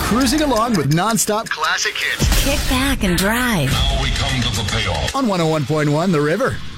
cruising along with nonstop classic hits. Kick back and drive. Now we come to the payoff. On 101.1 The River.